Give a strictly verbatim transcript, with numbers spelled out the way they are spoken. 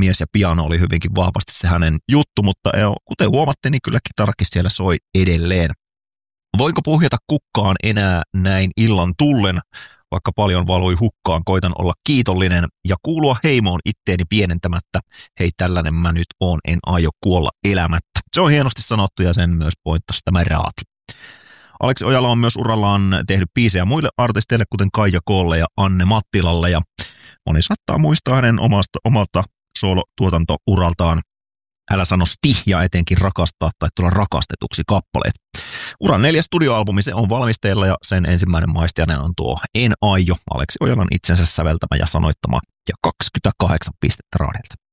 mies ja piano oli hyvinkin vahvasti se hänen juttu, mutta kuten huomatte, niin kyllä kitarrakin siellä soi edelleen. Voinko puhjata kukkaan enää näin illan tullen? Vaikka paljon valui hukkaan, koitan olla kiitollinen ja kuulua heimoon itteeni pienentämättä. Hei, tällainen mä nyt oon, en aio kuolla elämättä. Se on hienosti sanottu ja sen myös pointtasi tämä raati. Aleksi Ojala on myös urallaan tehnyt biisejä muille artisteille, kuten Kaija Koolle ja Anne Mattilalle. Ja moni saattaa muistaa hänen omasta, omalta soolotuotantouraltaan Älä sano sti ja etenkin rakastaa tai tulla rakastetuksi kappaleet. Uran neljäs studioalbumi se on valmisteilla ja sen ensimmäinen maistiainen on tuo En aio, Aleksi Ojalan itsensä säveltämä ja sanoittama ja kaksikymmentäkahdeksan pistettä raadilta.